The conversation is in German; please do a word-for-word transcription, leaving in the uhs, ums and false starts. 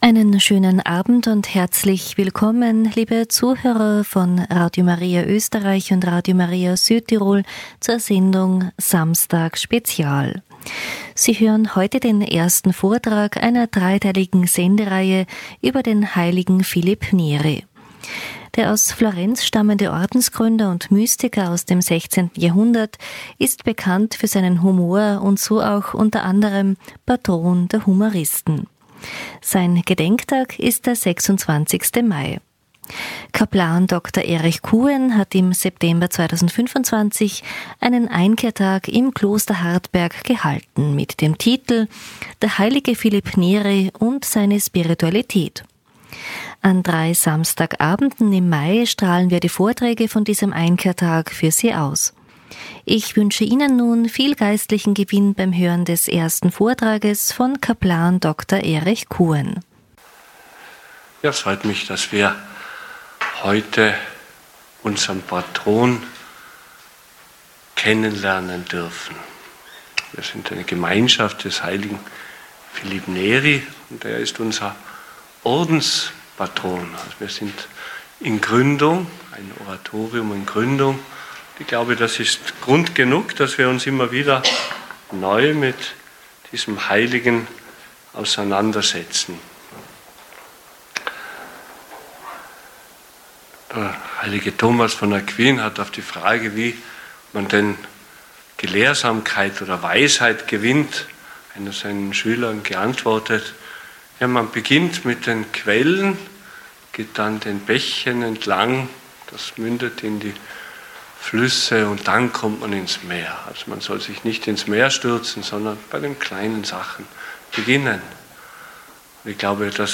Einen schönen Abend und herzlich willkommen, liebe Zuhörer von Radio Maria Österreich und Radio Maria Südtirol zur Sendung Samstag Spezial. Sie hören heute den ersten Vortrag einer dreiteiligen Sendereihe über den heiligen Philipp Neri. Der aus Florenz stammende Ordensgründer und Mystiker aus dem sechzehnten Jahrhundert ist bekannt für seinen Humor und so auch unter anderem Patron der Humoristen. Sein Gedenktag ist der sechsundzwanzigste Mai. Kaplan Doktor Erich Kuhn hat im September zweitausendfünfundzwanzig einen Einkehrtag im Kloster Hartberg gehalten mit dem Titel »Der heilige Philipp Neri und seine Spiritualität«. An drei Samstagabenden im Mai strahlen wir die Vorträge von diesem Einkehrtag für Sie aus. Ich wünsche Ihnen nun viel geistlichen Gewinn beim Hören des ersten Vortrages von Kaplan Doktor Erich Kuhn. Ja, es freut mich, dass wir heute unseren Patron kennenlernen dürfen. Wir sind eine Gemeinschaft des heiligen Philipp Neri und er ist unser Ordenspatron. Also wir sind in Gründung, ein Oratorium in Gründung. Ich glaube, das ist Grund genug, dass wir uns immer wieder neu mit diesem Heiligen auseinandersetzen. Der heilige Thomas von Aquin hat auf die Frage, wie man denn Gelehrsamkeit oder Weisheit gewinnt, einer seinen Schülern geantwortet: Ja, man beginnt mit den Quellen, geht dann den Bächen entlang, das mündet in die Flüsse und dann kommt man ins Meer. Also man soll sich nicht ins Meer stürzen, sondern bei den kleinen Sachen beginnen. Und ich glaube, das